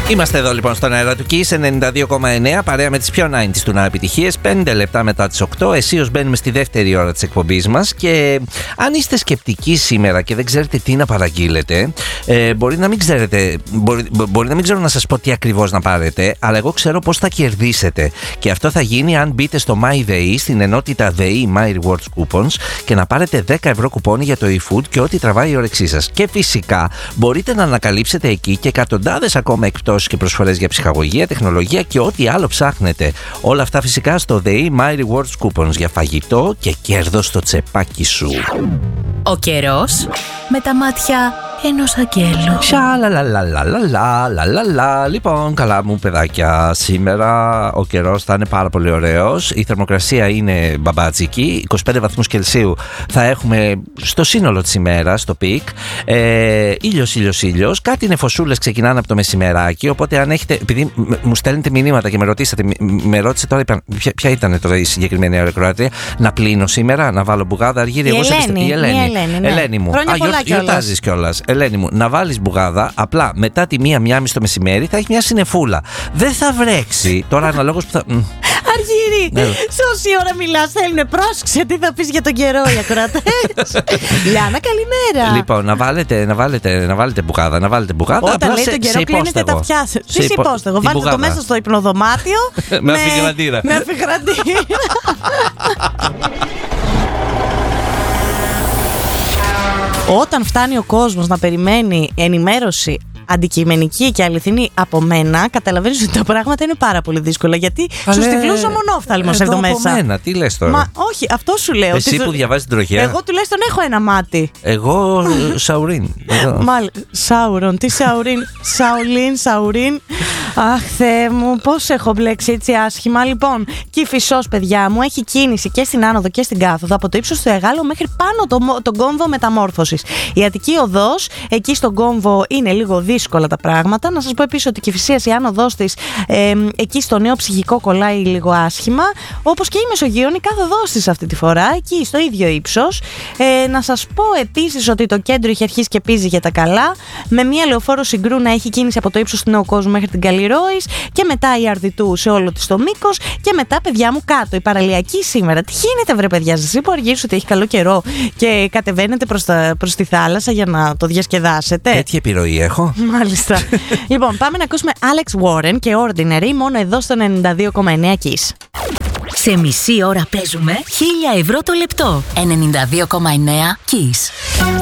Είμαστε εδώ λοιπόν στον αέρα του Kiss 92,9 παρέα με τις πιο 90s του να επιτυχίες. 5 λεπτά μετά τις 8 αισίως μπαίνουμε στη δεύτερη ώρα της εκπομπής μας. Και αν είστε σκεπτικοί σήμερα και δεν ξέρετε τι να παραγγείλετε, μπορεί να μην ξέρετε, μπορεί να μην ξέρω να σας πω τι ακριβώς να πάρετε, αλλά εγώ ξέρω πώς θα κερδίσετε. Και αυτό θα γίνει αν μπείτε στο MyDay, στην ενότητα ΔΕΗ My Rewards Coupons, και να πάρετε 10 ευρώ κουπόνι για το eFood και ό,τι τραβάει η όρεξή σας. Και φυσικά μπορείτε να ανακαλύψετε εκεί και εκατοντάδες ακόμα εκπτώσεις και προσφορές για ψυχαγωγία, τεχνολογία και ό,τι άλλο ψάχνετε. Όλα αυτά φυσικά στο ΔΕΗ My Rewards Coupons για φαγητό και κέρδος στο τσεπάκι σου. Ο καιρός με τα μάτια ενός αγγέλου. Σαλαλαλαλαλαλαλαλα. Λοιπόν, καλά μου παιδάκια, σήμερα ο καιρός θα είναι πάρα πολύ ωραίος. Η θερμοκρασία είναι μπαμπάτζικη, 25 βαθμούς Κελσίου θα έχουμε στο σύνολο της ημέρας, στο πικ. Ήλιος. Κάτι νεφοσούλες ξεκινάνε από το μεσημεράκι, οπότε αν έχετε, επειδή μου στέλνετε μηνύματα και με ρωτήσατε, με ρώτησε τώρα, ποια ήταν τώρα η συγκεκριμένη αεροκροάτρια, να πλύνω σήμερα, να βάλω μπουγάδα αργύρι. Η Ελένη μου. Γιορτάζεις κιόλας. Ελένη μου, να βάλεις μπουγάδα, απλά μετά τη 1:30 το μεσημέρι θα έχει μια συννεφούλα. Δεν θα βρέξει. Τώρα αναλόγως που θα. Αργύρι, σε όση ώρα μιλάς θέλουνε, πρόσεξε τι θα πεις για τον καιρό οι ακροατές. Λιάννα, καλημέρα. Λοιπόν, να βάλετε μπουγάδα. Όταν λέει τον καιρό κλείνετε τα αυτιά σας. Τι υπόστεγο, βάλτε το μέσα στο υπνοδωμάτιο. Με αφιγραντήρα. Όταν φτάνει ο κόσμος να περιμένει ενημέρωση αντικειμενική και αληθινή από μένα, καταλαβαίνεις ότι τα πράγματα είναι πάρα πολύ δύσκολα. Γιατί σου στιβλούσα μονόφθαλμος εδώ μέσα. Από μένα, τι λες τώρα? Μα όχι, αυτό σου λέω. Εσύ που διαβάζεις την τροχιά. Εγώ τουλάχιστον έχω ένα μάτι. Εγώ Σαουρίν. Σάουρον, τι Σαουρίν? Σαουρίν. Αχ, Θεέ μου, πώς έχω μπλέξει έτσι άσχημα. Λοιπόν, Κηφισός, παιδιά μου, έχει κίνηση και στην άνοδο και στην κάθοδο, από το ύψος του Εγάλου μέχρι πάνω τον κόμβο Μεταμόρφωσης. Η Αττική Οδός, εκεί στον κόμβο είναι λίγο δύσκολα τα πράγματα. Να σας πω επίσης ότι η Κηφισίας, η άνοδός της, εκεί στο Νέο Ψυχικό κολλάει λίγο άσχημα. Όπως και η Μεσογείων, η κάθοδός της αυτή τη φορά, εκεί στο ίδιο ύψος. Να σας πω επίσης ότι το κέντρο έχει αρχίσει και πίζει για τα καλά. Με μια λεωφόρο Συγκρού να έχει κίνηση από το ύψος του Νέου Κόσμου μέχρι την Καλλιρόης, και μετά η Αρδιτού σε όλο της το μήκος, και μετά, παιδιά μου, κάτω η Παραλιακή σήμερα. Τι γίνεται, βρε παιδιά, σας είπα αργύρως ότι έχει καλό καιρό και κατεβαίνετε προς τη θάλασσα για να το διασκεδάσετε. Τέτοια επιρροή έχω. Μάλιστα. Λοιπόν, πάμε να ακούσουμε Alex Warren και Ordinary μόνο εδώ στο 92,9 Kiss. Σε μισή ώρα παίζουμε 1.000 ευρώ το λεπτό. 92,9 Kiss.